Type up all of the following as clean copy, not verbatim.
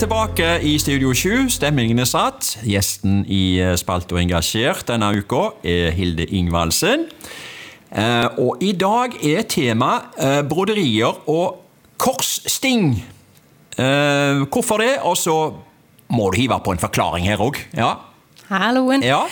tilbake i Studio 7, stemningen satt. Gjesten i Spalt og Engasjert denne uka Hilde Ingvaldsen. Og i dag tema broderier og korssting. Hvorfor det? Og så må du hive på en forklaring her også. Ja. Halloen. Ja.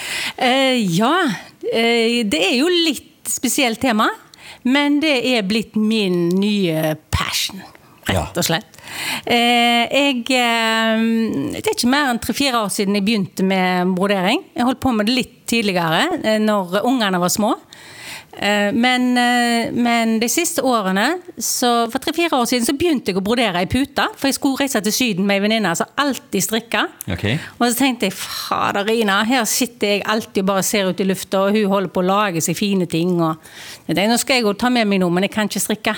Det jo litt spesielt tema, men det blitt min nye passion, rett og slett. Det ikke mer enn 3-4 år siden jeg begynte med brodering. Jeg holdt på med det litt tidligere, når ungene var små. Men de siste årene, så for 3-4 år siden, så begynte jeg å brodere i puta, for jeg skulle reise til Syden med en venninne, så alltid strikka. Okay. Og så tenkte jeg, faderina, her sitter jeg alltid og bare ser ut i lufta, og hun holder på å lage seg fine ting. Og jeg tenkte, nå skal jeg jo ta med meg noe, men jeg kan ikke strikke.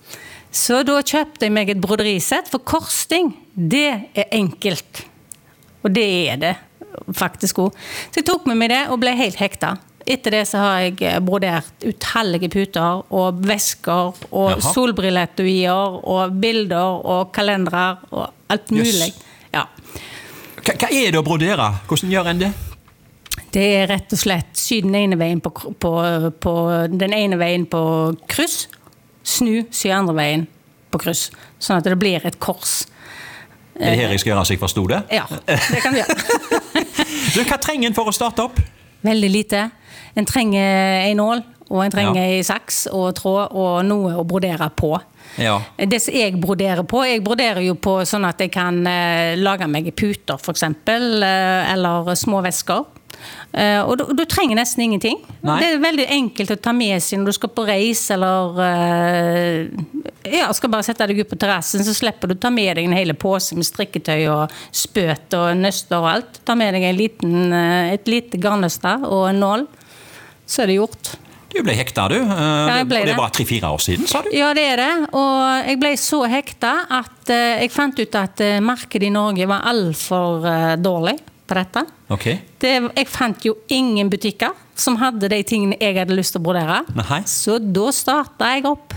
Så da kjøpte jeg meg et broderisett, for korssting, det enkelt. Og det det faktisk også. Så jeg tok med meg det og ble helt hekta. Etter det så har jeg brodert utallige puter og vesker og solbrilletuier og bilder og kalendere og alt mulig. Ja. Hva det å brodere? Hvordan gjør en det? Det rett og slett sy den ene veien på den ene veien på kryss, snu, sy andre veien på kryss, sånn at det blir et kors. Det her jeg skal gjøre, så jeg forstod det? Ja, det kan du gjøre. Hva trenger en for å starte opp? Veldig lite. En trenger en nål, og en trenger en saks og tråd, og noe å brodere på. Ja. Det som jeg broderer jo på sånn at jeg kan lage meg puter for eksempel, eller små vesker. Og du trenger nesten ingenting. Nei. Det veldig enkelt å ta med seg når du skal på reis, eller skal bare sette deg ut på terrassen, så slipper du ta med deg en hele påse med strikketøy og spøt og nøster og alt. Ta med deg et lite garnnøster og en nål, så det gjort. Du ble hekta, du. Ja, og det var 3-4 år siden, sa du? Ja, det det. Og jeg ble så hekta at jeg fant ut at markedet i Norge var alt for dårlig på dette. Okay. Jeg fant jo ingen butikker som hadde de tingene jeg hadde lyst til å brodere. Nei. Så da startet jeg opp.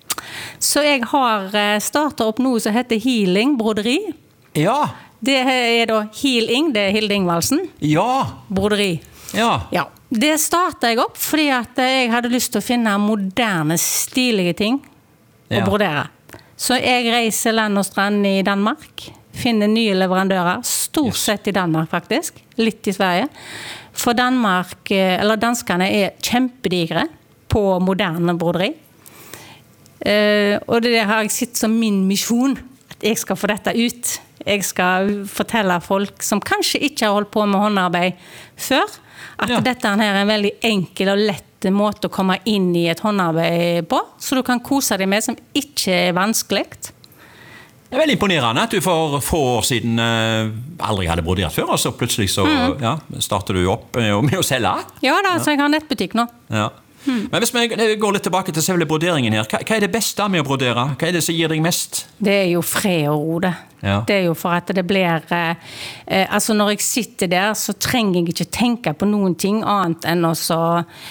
Så jeg har startet opp noe som heter Healing Broderi. Ja. Det da Healing, det Hilde Ingvaldsen. Ja. Broderi. Ja. Ja. Det startet jeg opp fordi at jeg hadde lyst til å finne moderne, stilige ting å brodere. Så jeg reiser land og strand i Danmark, finner nye leverandører, stort sett i Danmark faktisk, litt i Sverige. For danskene kjempedigre på moderne broderi. Og det har jeg sett som min misjon, at jeg skal få dette ut. Jeg skal fortelle folk som kanskje ikke har holdt på med håndarbeid før, at dette her en veldig enkel og lett måte å komme inn i et håndarbeid på, så du kan kose deg med som ikke vanskelig. Det veldig imponerende at du for få år siden aldri hadde brodert før, og så plutselig så starter du opp med å selge. Ja da, så jeg har nettbutikk nå. Ja. Men hvis vi går litt tilbake til selve broderingen her, hva det beste med å brodere? Hva det som gir deg mest? Det jo fred og ro det. Ja. Det jo for at det blir altså når jeg sitter der så trenger jeg ikke tenke på noen ting annet enn å så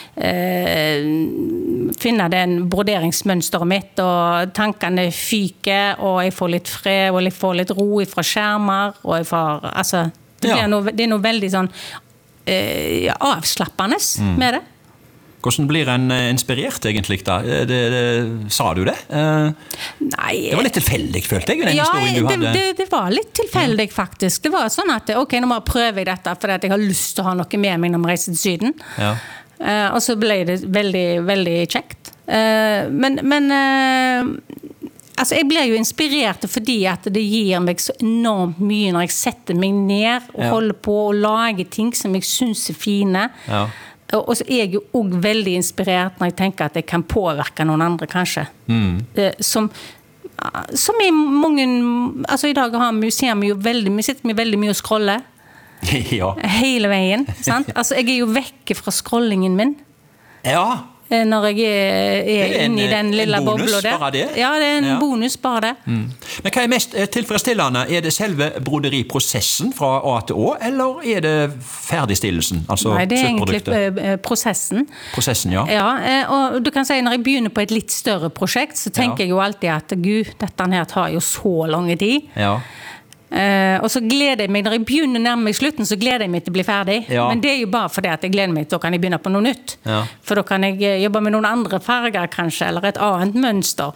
finne den broderingsmønsteret mitt, og tankene fyker, og jeg får litt fred, og jeg får litt ro fra skjermer, og jeg får, altså det noe veldig sånn avslappende med det. Hvordan blir en inspirert egentlig da? Sa du det? Nei. Det var litt tilfeldig, følte jeg, den historien du hadde. Det var litt tilfeldig faktisk. Det var sånn at, ok, nå må jeg prøve dette, for jeg har lyst til å ha noe med meg når jeg reiser til Syden. Ja. Og så ble det veldig, veldig kjekt. Men altså, jeg blir jo inspirert fordi at det gir meg så enormt mye når jeg setter meg ned og holder på å lage ting som jeg synes fine. Ja. Og så jeg jo også veldig inspirert når jeg tenker at jeg kan påvirke noen andre, kanskje. Som i mange... Altså, i dag ser vi jo veldig mye og scroller. Ja. Hele veien, sant? Altså, jeg jo vekke fra scrollingen min. Ja. Når jeg inne i den lille bobla der. Bare det? Ja, det en bonus bare det. Men hva mest tilfredsstillende? Det selve broderiprosessen fra A til Å, eller det ferdigstillelsen? Altså nei, det egentlig prosessen. Prosessen, ja. Ja, og du kan si, når jeg begynner på et litt større prosjekt, så tenker jeg jo alltid at Gud, dette her tar jo så lang tid. Ja. Og så gleder jeg meg, når jeg begynner nærmere I slutten, så gleder jeg meg til å bli ferdig. Men det jo bare fordi at jeg gleder meg til, da kan jeg begynne på noe nytt. For da kan jeg jobbe med noen andre farger kanskje, eller et annet mønster.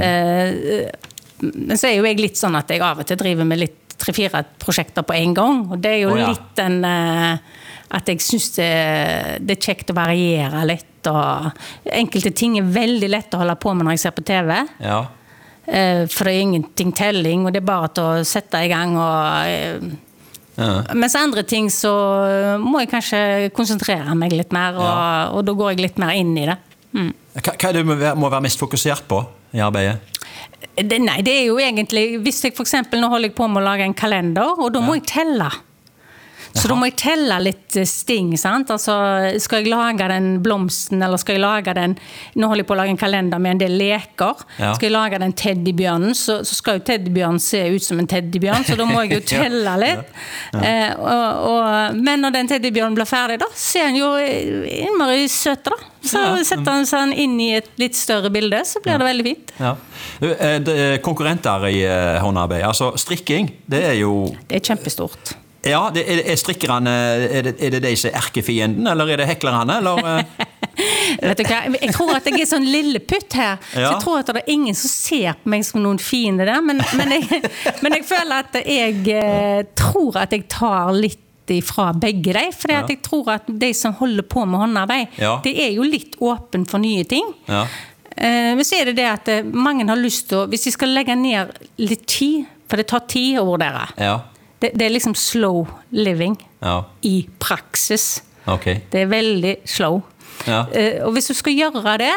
Men så jo jeg litt sånn at jeg av og til driver med litt 3-4 prosjekter på en gang, og det jo litt den at jeg synes det kjekt å variere litt, og enkelte ting veldig lett å holde på med når jeg ser på TV. For det ingenting telling, og det bare til å sette I gang, og mens andre ting så må jeg kanskje konsentrere meg litt mer, og da går jeg litt mer inn I det. Hva det må være mest fokusert på I arbeidet? Nei, det jo egentlig, hvis jeg for eksempel, nå holder jeg på med å lage en kalender, og da må jeg telle. Så da må jeg telle litt sting, sant? Altså, skal jeg lage den blomsten, eller skal jeg lage den, nå holder jeg på å lage en kalender med en del leker, skal jeg lage den teddybjørnen, så skal jo teddybjørnen se ut som en teddybjørn, så da må jeg jo telle litt. Men når den teddybjørnen blir ferdig da, ser han jo innmari søt da. Så setter han seg inn I et litt større bilde, så blir det veldig fint. Konkurrenter I håndarbeid, altså strikking, det jo... Det kjempestort. Ja, strikkerne, det de som erkefienden, eller det heklerne, eller... Vet du hva, jeg tror at jeg sånn lilleputt her, så jeg tror at det ingen som ser på meg som noen fiende der, men jeg føler at jeg tror at jeg tar litt fra begge de, for at jeg tror at de som holder på med håndarbeid, det jo litt åpen for nye ting. Men så det at mange har lyst til, hvis de skal legge ned litt tid, for det tar tid å vurdere. Det liksom slow living I praksis. Det veldig slow. Og hvis du skal gjøre det,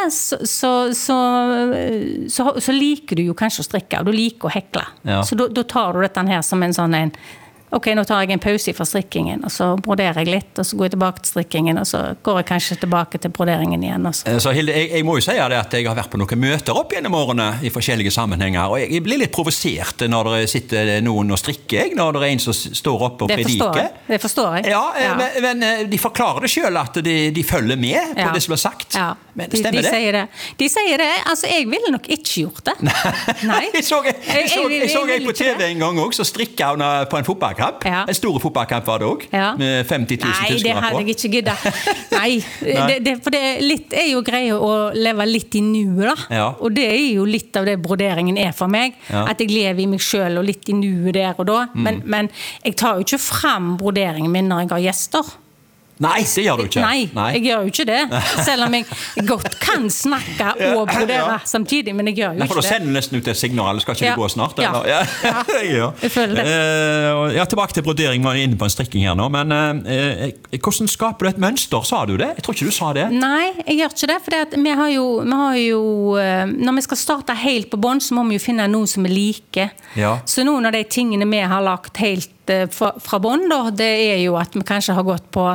så liker du jo kanskje å strikke, og du liker å hekle. Så da tar du dette her som en sånn en ok, nå tar jeg en pause fra strikkingen, og så broderer jeg litt, og så går jeg tilbake til strikkingen, og så går jeg kanskje tilbake til broderingen igjen. Så Hilde, jeg må jo si det at jeg har vært på noen møter opp gjennom årene I forskjellige sammenhenger, og jeg blir litt provosert når det sitter noen og strikker, når det en som står oppe og prediker. Det forstår jeg. Men de forklarer det selv at de følger med på det som sagt. Men stemmer det? De sier det. Altså, jeg ville nok ikke gjort det. Nei. Jeg så på TV en gang også, så strikket hun på en fotballkamp. En stor fotballkamp var det også, med 50 000 tyskere på. Nei, det hadde jeg ikke giddet. Nei, for det litt jo greie å leve litt I nuet da. Og det jo litt av det broderingen for meg, at jeg lever I meg selv og litt I nuet der og da. Men jeg tar jo ikke frem broderingen min når jeg har gjester. Nei, det gjør du ikke. Nei, jeg gjør jo ikke det. Selv om jeg godt kan snakke og brodere samtidig, men jeg gjør jo ikke det. For da sender du nesten ut et signal, skal ikke det gå snart? Jeg føler det. Tilbake til brodering, var inne på en strikking her nå, men hvordan skaper du et mønster, sa du det? Jeg tror ikke du sa det. Nei, jeg gjør ikke det, for vi har jo, når vi skal starte helt på bånd, så må vi jo finne noe som like. Så noen av de tingene vi har lagt helt fra bånd da, det jo at vi kanskje har gått på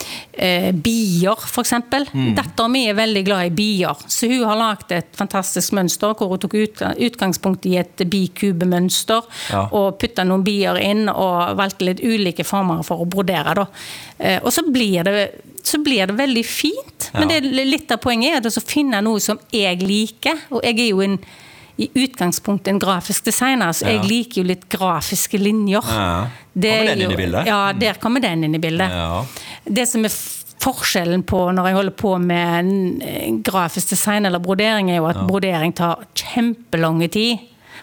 bier for eksempel. Datteren min veldig glad I bier, så hun har lagt et fantastisk mønster hvor hun tok utgangspunkt I et bikubemønster og puttet noen bier inn og valgte litt ulike former for å brodere da. Og så blir det veldig fint, men det litt av poenget at å finne noe som jeg liker, og jeg jo I utgangspunktet en grafisk designer, så jeg liker jo litt grafiske linjer. Kommer den inn I bildet? Ja, der kommer den inn I bildet. Det som forskjellen på når jeg holder på med en grafisk design eller brodering jo at brodering tar kjempelange tid.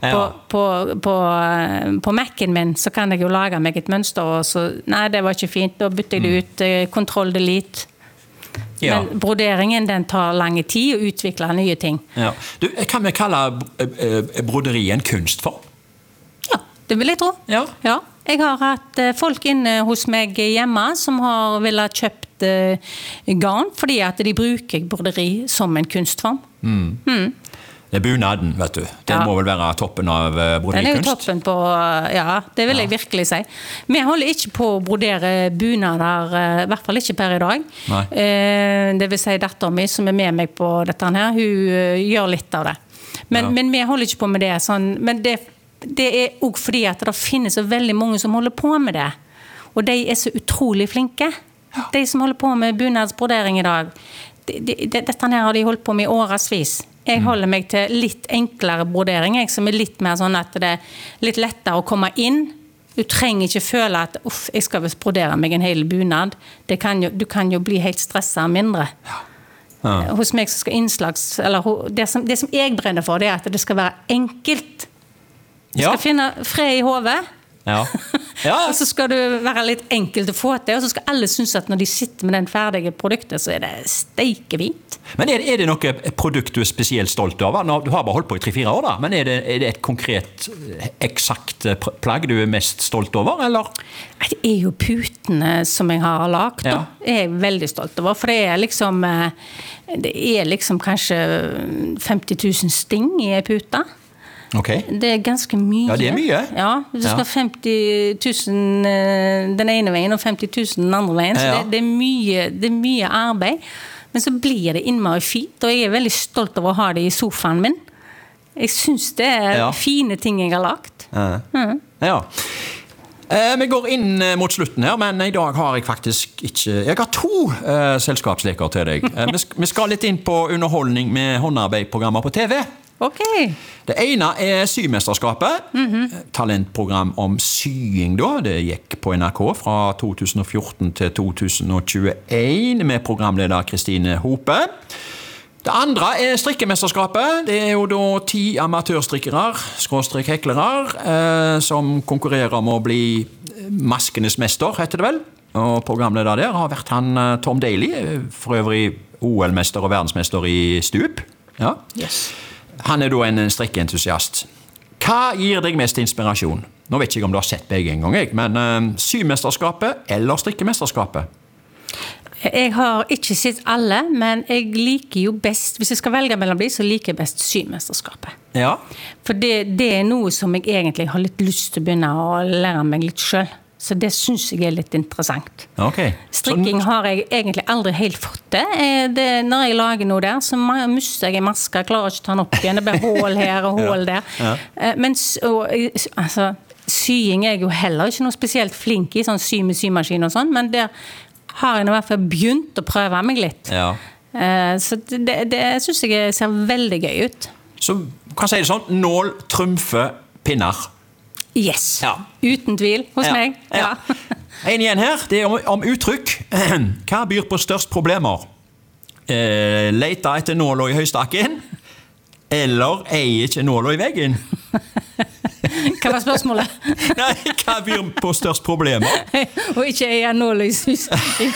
På Mac'en min så kan jeg jo lage meg et mønster, og så, nei, det var ikke fint, da bytter jeg det ut, Ctrl Delete. Men broderingen den tar lange tid å utvikle nye ting. Du, kan vi kalle broderi en kunstform? Ja, det vil jeg tro. Jeg har hatt folk inne hos meg hjemme som har villet kjøpt garn, fordi at de bruker broderi som en kunstform. Det bunaden, vet du. Det må vel være toppen av broderikunst? Den jo toppen på, det vil jeg virkelig si. Vi holder ikke på å brodere bunader, I hvert fall ikke per I dag. Det vil si datteren min som med meg på dette her, hun gjør litt av det. Men vi holder ikke på med det. Sånn, men det også fordi at det finnes så veldig mange som holder på med det. Og de så utrolig flinke. De som holder på med bunadsbrodering I dag, dette her har de holdt på med I årevis. Jeg holder meg til litt enklere brodering, som litt mer sånn at det litt lettere å komme inn Du trenger ikke føle at jeg skal visst brodere meg en hel bunad. Du kan jo bli helt stresset mindre. Hos meg så skal det som jeg brenner for, det at det skal være enkelt. Du skal finne fred i hodet. Og så skal det være litt enkelt å få til, og så skal alle synes at når de sitter med den ferdige produktet, så det steikefint. Men er det noe produkt du spesielt stolt over? Du har bare holdt på i 3-4 år da, men er det et konkret, eksakt plagg du mest stolt over, eller? Det jo putene som jeg har lagt, jeg veldig stolt over, for det liksom kanskje 50 000 sting i en puta. Okay. Det ganske mye. Ja, det mye. Ja, du skal 50 000 den ene veien og 50 000 den andre veien, så det mye arbeid. Men så blir det innmari fint, og jeg veldig stolt over å ha det i sofaen min. Jeg synes det fine ting jeg har lagt. Ja. Vi går inn mot slutten her, men i dag har jeg faktisk ikke... Jeg har 2 selskapsleker til deg. Vi skal litt inn på underholdning med håndarbeidprogrammer på TV. Okay. Det ene Symesterskapet, talentprogram om sying da. Det gikk på NRK fra 2014 til 2021 med programleder Kristine Hope. Det andre strikkemesterskapet. Det jo da 10 amatørstrikkere, /heklere, som konkurrerer om å bli maskenes mester, heter det vel. Og programleder der har vært han Tom Daly, for øvrig OL-mester og verdensmester i stup. Ja. Yes. Han da en strikkeentusiast. Hva gir deg mest inspirasjon? Nå vet jeg ikke om du har sett begge en gang, men symesterskapet eller strikkemesterskapet? Jeg har ikke sett alle, men jeg liker jo best, hvis jeg skal velge mellom de, så liker jeg best symesterskapet. Ja. For det noe som jeg egentlig har litt lyst til å begynne å lære meg litt selv. Så det synes jeg litt interessant. Okay. Strikking har jeg egentlig aldri helt fått det. Når jeg lager noe der, så mister jeg en maske, jeg klarer ikke å ta den opp igjen. Det blir hål her og hål der. Men sying er jeg jo heller ikke noe spesielt flink i, sånn sy med symaskin og sånn, men der har jeg i hvert fall begynt å prøve meg litt. Så det synes jeg ser veldig gøy ut. Så kan jeg si det sånn, nål, trumfe, pinner. Yes, uten tvil hos meg. En igjen her, det om uttrykk. Hva byr på størst problemer? Lete etter nåla i høystakken? Eller ikke nåla i veggen? Hva var spørsmålet? Nei, hva byr på størst problemer? Og ikke nåla i høystakken.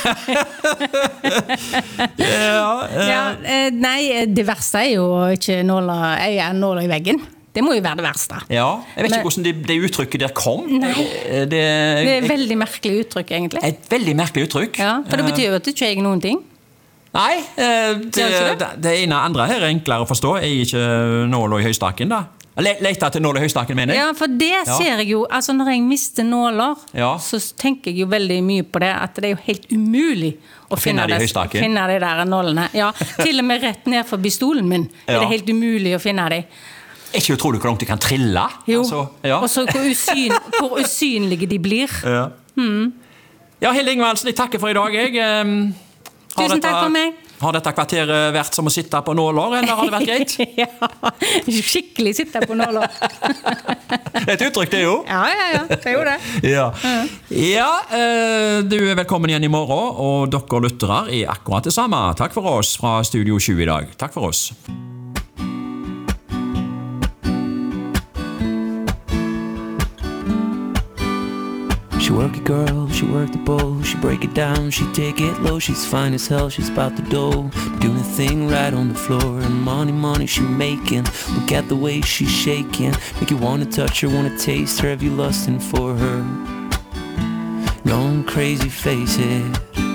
Nei, det verste jo ikke nåla i veggen. Det må jo være det verste. Ja, jeg vet ikke hvordan det uttrykket der kom. Det et veldig merkelig uttrykk, egentlig. Et veldig merkelig uttrykk. Ja, for det betyr jo at det ikke er noen ting. Nei, det ene andre her enklere å forstå. Ikke nåla i høystakken, da. Lete til nåla i høystakken, mener jeg. Ja, for det ser jeg jo, altså når jeg mister nåler, så tenker jeg jo veldig mye på det, at det er jo helt umulig å finne de der nålene. Ja, til og med rett ned forbi stolen min er det helt umulig å finne de. Ikke utrolig hvor langt de kan trille. Jo, og så hvor usynlige de blir. Ja, Hilde Ingvaldsen, jeg takker for i dag. Tusen takk for meg. Har dette kvarteret vært som å sitte på nåler, eller har det vært greit? Ja, skikkelig sitte på nåler. Et uttrykk det jo. Ja, det er jo det. Du er velkommen igjen i morgen, og dere lyttere er akkurat det samme. Takk for oss fra Studio 7 i dag. Takk for oss. She work it, girl, she work the bowl. She break it down, she take it low. She's fine as hell, she's about the dough. Doing a thing right on the floor. And money she making. Look at the way she's shaking. Make you wanna touch her, wanna taste her. Have you lusting for her? Going crazy, face it.